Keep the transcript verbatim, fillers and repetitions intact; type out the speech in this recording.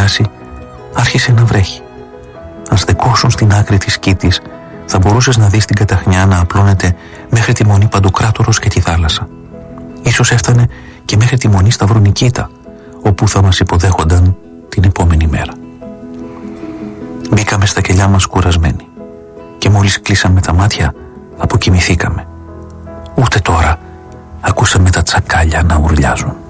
πιάσει, άρχισε να βρέχει. Αν στεκόσουν στην άκρη της Κίτης, θα μπορούσες να δεις την καταχνιά να απλώνεται μέχρι τη Μονή Παντοκράτορος και τη θάλασσα. Ίσως έφτανε και μέχρι τη Μονή Σταυρονικήτα, όπου θα μας υποδέχονταν την επόμενη μέρα. Μπήκαμε στα κελιά μας κουρασμένοι και μόλις κλείσαμε τα μάτια αποκοιμηθήκαμε. Ούτε τώρα ακούσαμε τα τσακάλια να ουρλιάζουν.